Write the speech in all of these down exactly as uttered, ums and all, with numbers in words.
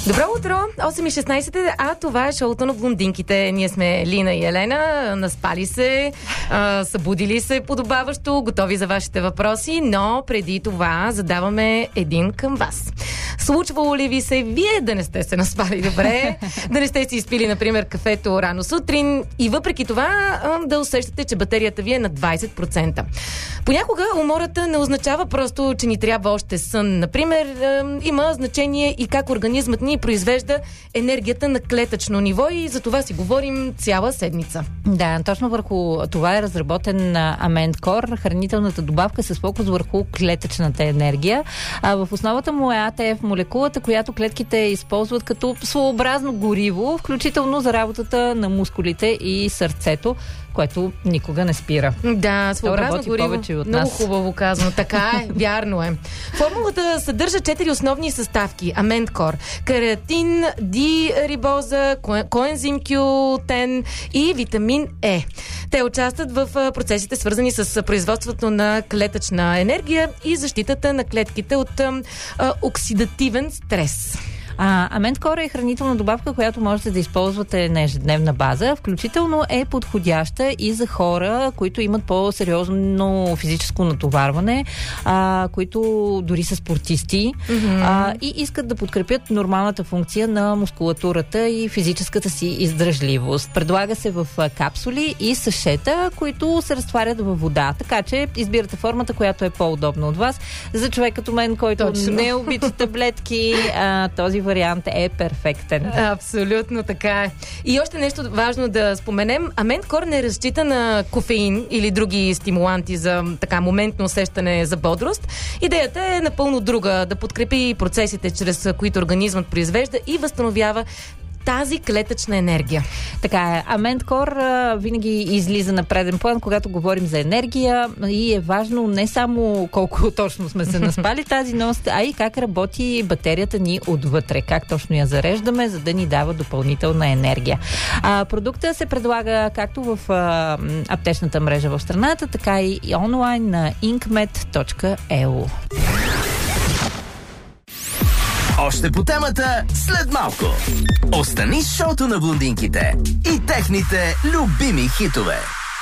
Добро утро, осем и шестнайсет, а това е шоуто на блондинките. Ние сме Лина и Елена, наспали се, а, събудили се подобаващо, готови за вашите въпроси, но преди това задаваме един към вас. Случвало ли ви се вие да не сте се наспали добре, да не сте си изпили, например, кафето рано сутрин и въпреки това а, да усещате, че батерията ви е на двайсет процента? Понякога умората не означава просто, че ни трябва още сън. Например, а, има значение и как организмът ни произвежда енергията на клетъчно ниво и за това си говорим цяла седмица. Да, точно върху това е разработен Аменткор, хранителната добавка с фокус върху клетъчната енергия. А в основата му е А Т Ф молекулата, която клетките използват като своеобразно гориво, включително за работата на мускулите и сърцето, което никога не спира. Да, своеобразно гориво. Повече от Много нас. хубаво казано. Така е, вярно е. Формулата съдържа четири основни съставки. Аменткор. Кареатин, дирибоза, коензим Q десет и витамин Е. Те участват в процесите, свързани с производството на клетъчна енергия и защитата на клетките от а, оксидативен стрес. А, Аменткор е хранителна добавка, която можете да използвате на ежедневна база. Включително е подходяща и за хора, които имат по-сериозно физическо натоварване, а, които дори са спортисти, mm-hmm. а, и искат да подкрепят нормалната функция на мускулатурата и физическата си издръжливост. Предлага се в капсули и сашета, които се разтварят във вода. Така че избирате формата, която е по-удобна от вас. За човек като мен, който Точно. не обича таблетки, а, този вариант е перфектен. Абсолютно така е. И още нещо важно да споменем. Аменткор не разчита на кофеин или други стимуланти за така моментно усещане за бодрост. Идеята е напълно друга. Да подкрепи процесите, чрез които организмът произвежда и възстановява тази клетъчна енергия. Така е. Аменткор винаги излиза на преден план, когато говорим за енергия, и е важно не само колко точно сме се наспали тази нощ, а и как работи батерията ни отвътре, как точно я зареждаме, за да ни дава допълнителна енергия. А, продукта се предлага както в а, аптечната мрежа в страната, така и онлайн на инкмед точка е у. Още по темата след малко. Остани с шоуто на блондинките и техните любими хитове.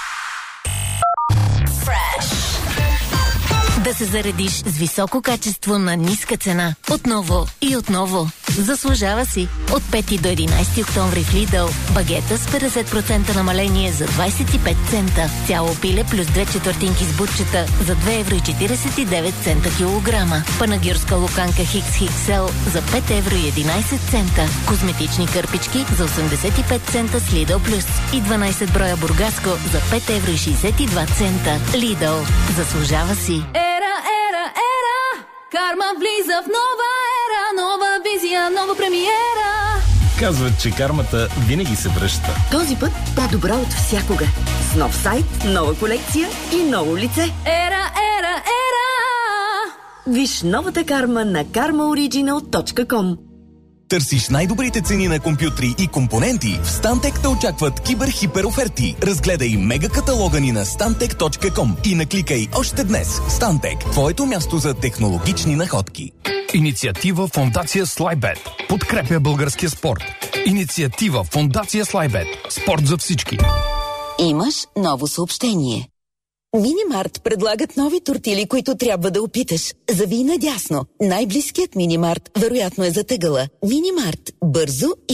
Да се заредиш с високо качество на ниска цена. Отново и отново. Заслужава си. От пети до единайсети октомври в Lidl. Багета с петдесет процента намаление за двайсет и пет цента. Цяло пиле плюс две четвъртинки с бутчета за две евро и четирийсет и девет цента килограма. Панагюрска луканка Хикс Хикс Ел за пет евро и единайсет цента. Козметични кърпички за осемдесет и пет цента с Lidl Plus. И дванайсет броя бургаско за пет евро и шейсет и два цента. Lidl. Заслужава си. Ера, ера, ера! Карма влиза в нова ера, нова визия, нова премиера. Казват, че кармата винаги се връща. Този път по-добра от всякога. С нов сайт, нова колекция и ново лице. Ера, ера, ера! Виж новата карма на карма ориджинал точка ком. Търсиш най-добрите цени на компютри и компоненти? В Stantec те очакват кибер-хипер оферти. Разгледай мега каталога ни на стантек точка ком и накликай още днес. Stantec – твоето място за технологични находки. Инициатива Фондация Слайбет подкрепя българския спорт. Инициатива Фондация Слайбет. Спорт за всички. Имаш ново съобщение. Минимарт предлагат нови тортили, които трябва да опиташ. Зави надясно. Най-близкият Минимарт вероятно е затъгъла. Минимарт. Бързо и